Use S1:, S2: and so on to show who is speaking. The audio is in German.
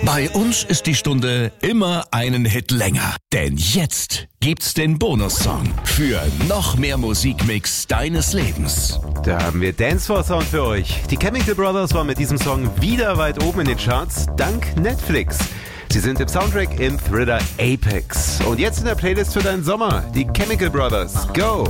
S1: Bei uns ist die Stunde immer einen Hit länger. Denn jetzt gibt's den Bonussong für noch mehr Musikmix deines Lebens.
S2: Da haben wir Dancefloor-Sound für euch. Die Chemical Brothers waren mit diesem Song wieder weit oben in den Charts, dank Netflix. Sie sind im Soundtrack im Thriller Apex. Und jetzt in der Playlist für deinen Sommer, die Chemical Brothers. Go!